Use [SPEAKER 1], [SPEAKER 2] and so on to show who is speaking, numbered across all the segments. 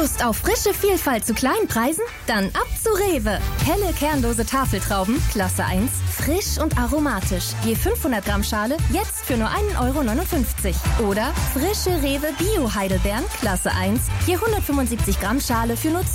[SPEAKER 1] Lust auf frische Vielfalt zu kleinen Preisen? Dann ab zu Rewe. Helle kernlose Tafeltrauben, Klasse 1, frisch und aromatisch. Je 500 Gramm Schale, jetzt für nur 1,59 €. Oder frische Rewe Bio-Heidelbeeren, Klasse 1, je 175 Gramm Schale für nur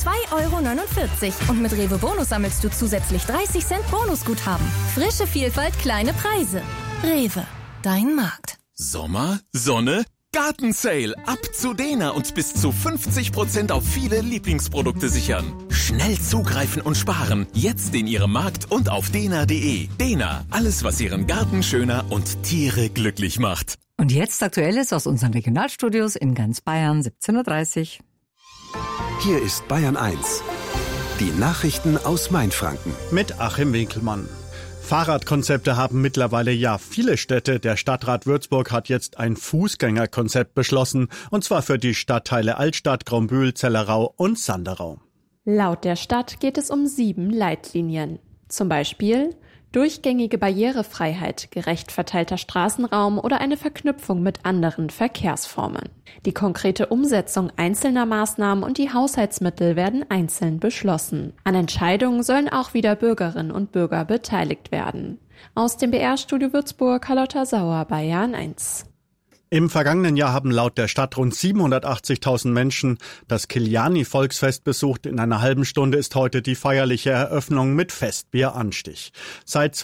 [SPEAKER 1] 2,49 €. Und mit Rewe Bonus sammelst du zusätzlich 30 Cent Bonusguthaben. Frische Vielfalt, kleine Preise. Rewe, dein Markt.
[SPEAKER 2] Sommer, Sonne, Gartensale. Ab zu Dena und bis zu 50% auf viele Lieblingsprodukte sichern. Schnell zugreifen und sparen. Jetzt in Ihrem Markt und auf dena.de. Dena, alles was Ihren Garten schöner und Tiere glücklich macht.
[SPEAKER 3] Und jetzt Aktuelles aus unseren Regionalstudios in ganz Bayern, 17:30 Uhr.
[SPEAKER 4] Hier ist Bayern 1. Die Nachrichten aus Mainfranken.
[SPEAKER 5] Mit Achim Winkelmann. Fahrradkonzepte haben mittlerweile ja viele Städte. Der Stadtrat Würzburg hat jetzt ein Fußgängerkonzept beschlossen, und zwar für die Stadtteile Altstadt, Grombühl, Zellerau und Sanderau.
[SPEAKER 6] Laut der Stadt geht es um 7 Leitlinien. Zum Beispiel durchgängige Barrierefreiheit, gerecht verteilter Straßenraum oder eine Verknüpfung mit anderen Verkehrsformen. Die konkrete Umsetzung einzelner Maßnahmen und die Haushaltsmittel werden einzeln beschlossen. An Entscheidungen sollen auch wieder Bürgerinnen und Bürger beteiligt werden. Aus dem BR-Studio Würzburg, Carlotta Sauer, Bayern 1.
[SPEAKER 5] Im vergangenen Jahr haben laut der Stadt rund 780.000 Menschen das Kiliani-Volksfest besucht. In einer halben Stunde ist heute die feierliche Eröffnung mit Festbieranstich. Seit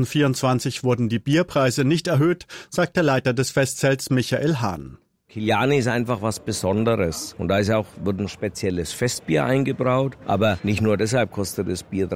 [SPEAKER 5] 2024 wurden die Bierpreise nicht erhöht, sagt der Leiter des Festzelts Michael Hahn.
[SPEAKER 7] Kiliani ist einfach was Besonderes und da wird ein spezielles Festbier eingebraut, aber nicht nur deshalb kostet das Bier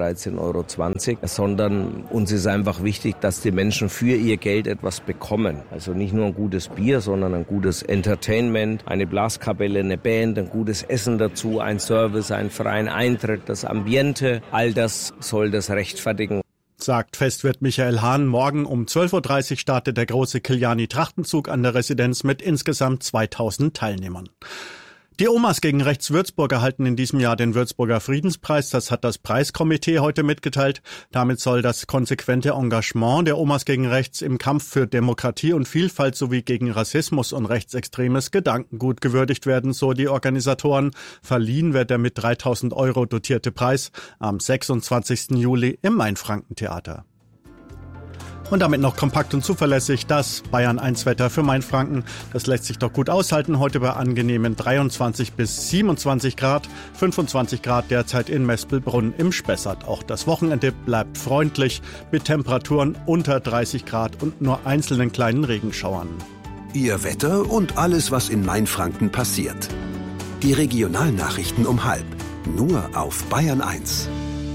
[SPEAKER 7] 13,20 €, sondern uns ist einfach wichtig, dass die Menschen für ihr Geld etwas bekommen. Also nicht nur ein gutes Bier, sondern ein gutes Entertainment, eine Blaskapelle, eine Band, ein gutes Essen dazu, ein Service, einen freien Eintritt, das Ambiente, all das soll das rechtfertigen.
[SPEAKER 5] Sagt Festwirt Michael Hahn. Morgen um 12:30 Uhr startet der große Kiliani-Trachtenzug an der Residenz mit insgesamt 2000 Teilnehmern. Die Omas gegen Rechts Würzburg erhalten in diesem Jahr den Würzburger Friedenspreis. Das hat das Preiskomitee heute mitgeteilt. Damit soll das konsequente Engagement der Omas gegen Rechts im Kampf für Demokratie und Vielfalt sowie gegen Rassismus und rechtsextremes Gedankengut gewürdigt werden, so die Organisatoren. Verliehen wird der mit 3.000 € dotierte Preis am 26. Juli im Mainfranken-Theater. Und damit noch kompakt und zuverlässig das Bayern-1-Wetter für Mainfranken. Das lässt sich doch gut aushalten. Heute bei angenehmen 23 bis 27 Grad, 25 Grad derzeit in Mespelbrunn im Spessart. Auch das Wochenende bleibt freundlich mit Temperaturen unter 30 Grad und nur einzelnen kleinen Regenschauern.
[SPEAKER 4] Ihr Wetter und alles, was in Mainfranken passiert. Die Regionalnachrichten um 12:30. Nur auf Bayern 1.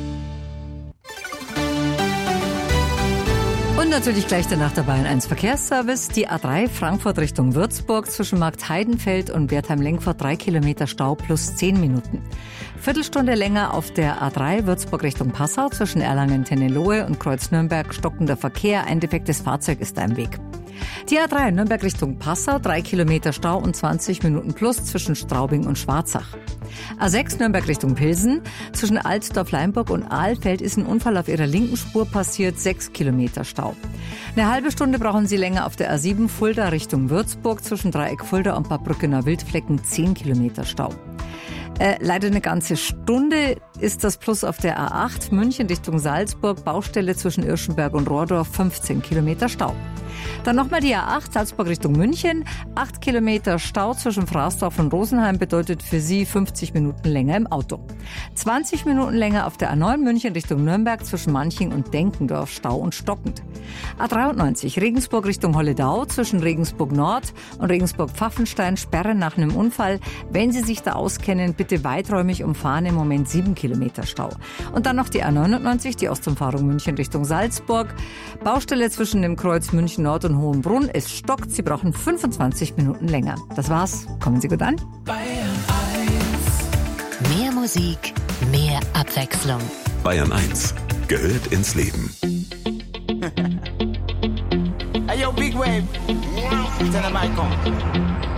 [SPEAKER 3] Und natürlich gleich danach der Bayern 1 Verkehrsservice. Die A3 Frankfurt Richtung Würzburg zwischen Markt Heidenfeld und Wertheim-Lengfurt 3 Kilometer Stau plus 10 Minuten. Viertelstunde länger auf der A3 Würzburg Richtung Passau zwischen Erlangen-Tennelohe und Kreuz-Nürnberg stockender Verkehr. Ein defektes Fahrzeug ist da im Weg. Die A3 Nürnberg Richtung Passau, 3 Kilometer Stau und 20 Minuten plus zwischen Straubing und Schwarzach. A6 Nürnberg Richtung Pilsen, zwischen Altdorf-Leimburg und Ahlfeld ist ein Unfall auf ihrer linken Spur passiert, 6 Kilometer Stau. Eine halbe Stunde brauchen Sie länger auf der A7 Fulda Richtung Würzburg, zwischen Dreieck Fulda und Bad Brückener Wildflecken 10 Kilometer Stau. Leider eine ganze Stunde ist das Plus auf der A8 München Richtung Salzburg, Baustelle zwischen Irschenberg und Rohrdorf, 15 Kilometer Stau. Dann nochmal die A8 Salzburg Richtung München, 8 Kilometer Stau zwischen Fraßdorf und Rosenheim bedeutet für Sie 50 Minuten länger im Auto. 20 Minuten länger auf der A9 München Richtung Nürnberg zwischen Manching und Denkendorf, Stau und stockend. A93 Regensburg Richtung Holledau zwischen Regensburg Nord und Regensburg Pfaffenstein, Sperre nach einem Unfall. Wenn Sie sich da auskennen, bitte weiträumig umfahren, im Moment 7 Kilometer Stau. Und dann noch die A99, die Ostumfahrung München Richtung Salzburg. Baustelle zwischen dem Kreuz München Nord und Hohenbrunn. Es stockt, Sie brauchen 25 Minuten länger. Das war's. Kommen Sie gut an.
[SPEAKER 8] Bayern 1. Mehr Musik, mehr Abwechslung.
[SPEAKER 4] Bayern 1 gehört ins Leben.
[SPEAKER 9] Hey yo, Big Wave. Tell them I come.